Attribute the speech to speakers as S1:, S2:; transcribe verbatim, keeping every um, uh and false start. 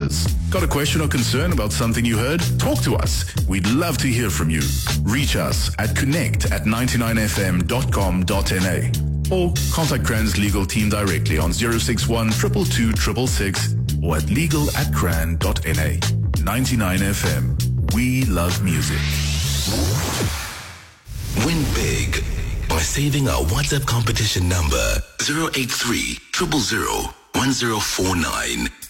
S1: customers. Got a question or concern about something you heard? Talk to us. We'd love to hear from you. Reach us at connect at ninety-nine f m dot com dot n a or contact Cran's legal team directly on zero six one two two two six six or at legal at cran dot n a. ninety-nine F M. We love music.
S2: Win big by saving our WhatsApp competition number zero eight three, zero zero zero, one zero four nine.